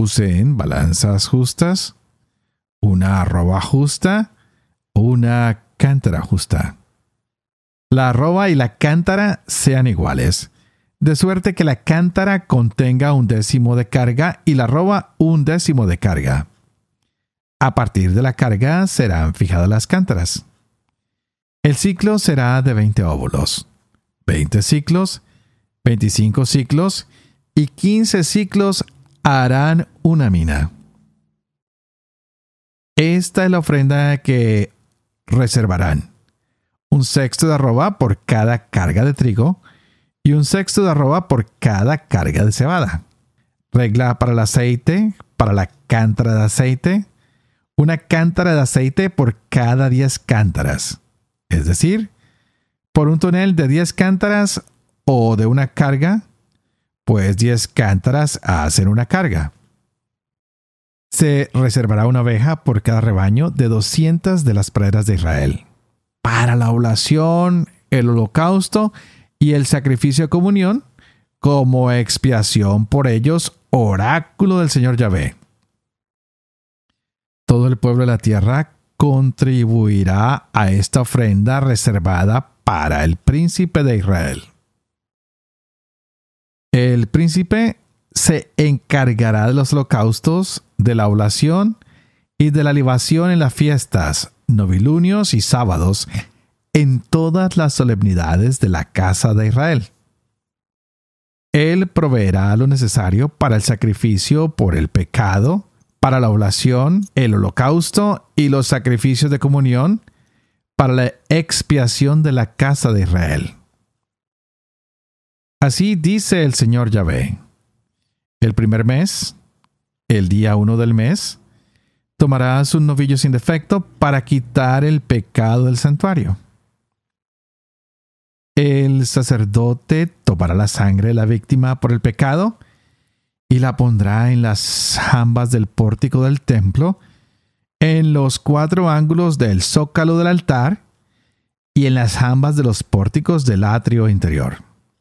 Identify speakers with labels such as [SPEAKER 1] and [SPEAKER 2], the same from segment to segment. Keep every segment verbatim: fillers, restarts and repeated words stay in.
[SPEAKER 1] usen balanzas justas, una arroba justa, una cántara justa. La arroba y la cántara sean iguales, de suerte que la cántara contenga un décimo de carga y la arroba un décimo de carga. A partir de la carga serán fijadas las cántaras. El ciclo será de veinte óvulos, veinte ciclos, veinticinco ciclos y quince ciclos harán una mina. Esta es la ofrenda que reservarán. Un sexto de arroba por cada carga de trigo y un sexto de arroba por cada carga de cebada. Regla para el aceite, para la cántara de aceite, una cántara de aceite por cada diez cántaras. Es decir, por un tonel de diez cántaras o de una carga, pues diez cántaras hacen una carga. Se reservará una oveja por cada rebaño de doscientas de las praderas de Israel, para la oblación, el holocausto y el sacrificio de comunión, como expiación por ellos, oráculo del Señor Yahvé. Todo el pueblo de la tierra contribuirá a esta ofrenda reservada para el príncipe de Israel. El príncipe se encargará de los holocaustos, de la oblación y de la libación en las fiestas, novilunios y sábados, en todas las solemnidades de la casa de Israel. Él proveerá lo necesario para el sacrificio por el pecado, para la oblación, el holocausto y los sacrificios de comunión, para la expiación de la casa de Israel. Así dice el Señor Yahvé: el primer mes, el día uno del mes, tomarás un novillo sin defecto para quitar el pecado del santuario. El sacerdote tomará la sangre de la víctima por el pecado y la pondrá en las jambas del pórtico del templo, en los cuatro ángulos del zócalo del altar y en las jambas de los pórticos del atrio interior.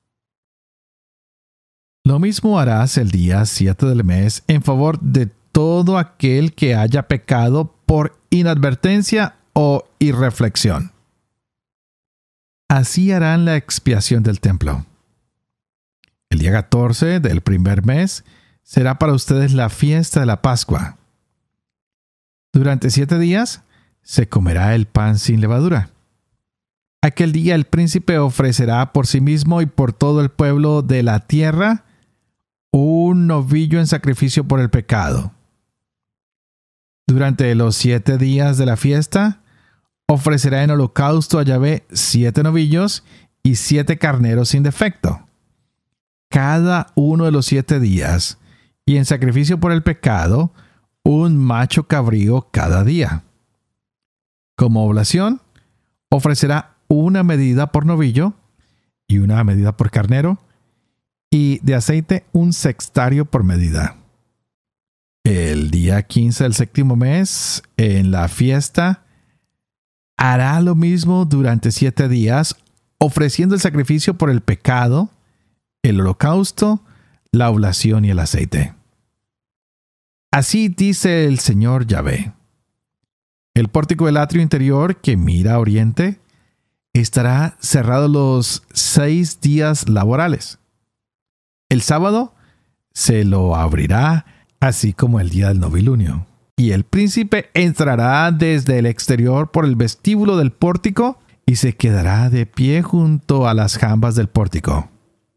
[SPEAKER 1] Lo mismo harás el día siete del mes en favor de todo aquel que haya pecado por inadvertencia o irreflexión. Así harán la expiación del templo. El día catorce del primer mes será para ustedes la fiesta de la Pascua. Durante siete días se comerá el pan sin levadura. Aquel día el príncipe ofrecerá por sí mismo y por todo el pueblo de la tierra un novillo en sacrificio por el pecado. Durante los siete días de la fiesta, ofrecerá en holocausto a Yahvé siete novillos y siete carneros sin defecto, cada uno de los siete días, y en sacrificio por el pecado, un macho cabrío cada día. Como oblación, ofrecerá una medida por novillo y una medida por carnero, y de aceite un sextario por medida. El día quince del séptimo mes, en la fiesta, hará lo mismo durante siete días, ofreciendo el sacrificio por el pecado, el holocausto, la oblación y el aceite. Así dice el Señor Yahvé: el pórtico del atrio interior que mira a oriente estará cerrado los seis días laborales. El sábado se lo abrirá, así como el día del novilunio. Y el príncipe entrará desde el exterior por el vestíbulo del pórtico y se quedará de pie junto a las jambas del pórtico.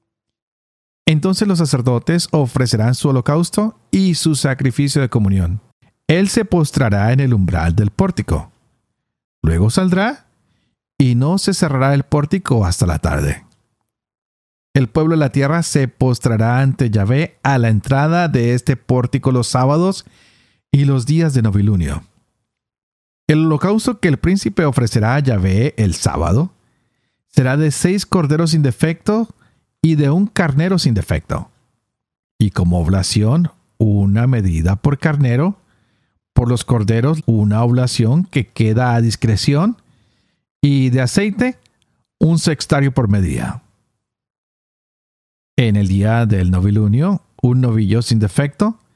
[SPEAKER 1] Entonces los sacerdotes ofrecerán su holocausto y su sacrificio de comunión. Él se postrará en el umbral del pórtico. Luego saldrá y no se cerrará el pórtico hasta la tarde. El pueblo de la tierra se postrará ante Yahvé a la entrada de este pórtico los sábados y los días de novilunio. El holocausto que el príncipe ofrecerá a Yahvé el sábado será de seis corderos sin defecto y de un carnero sin defecto. Y como oblación, una medida por carnero, por los corderos una oblación que queda a discreción, y de aceite un sextario por medida. En el día del novilunio, un novillo sin defecto,